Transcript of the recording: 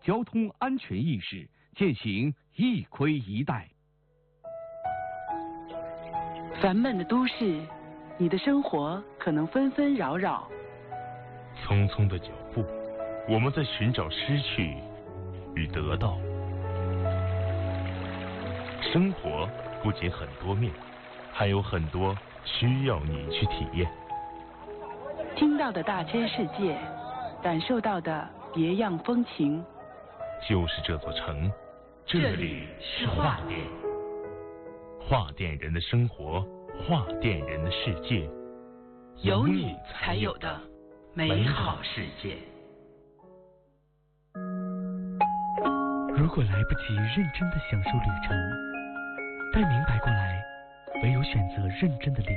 交通安全意识，践行一盔一带。 烦闷的都市，你的生活可能纷纷扰扰。 匆匆的脚步，我们在寻找失去与得到。生活不仅很多面，还有很多需要你去体验。 听到的大千世界，感受到的别样风情。 就是这座城，这里是画店。画店人的生活，画店人的世界， 有你才有的美好世界。 如果来不及认真的享受旅程，待明白过来，唯有选择认真的领